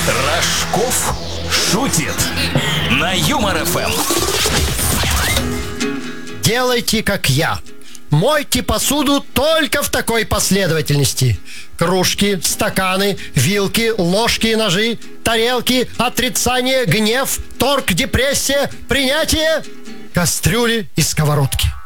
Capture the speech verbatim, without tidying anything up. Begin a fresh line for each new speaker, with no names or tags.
Рожков шутит на Юмор эф эм.
Делайте, как я. Мойте посуду только в такой последовательности: кружки, стаканы, вилки, ложки и ножи, тарелки, отрицание, гнев, торг, депрессия, принятие, кастрюли и сковородки.